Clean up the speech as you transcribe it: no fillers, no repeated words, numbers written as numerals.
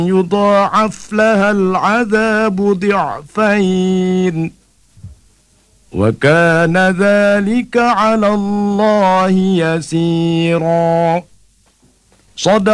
يضاعف لها العذاب ضعفين وكان ذلك على الله يسيرا. صدق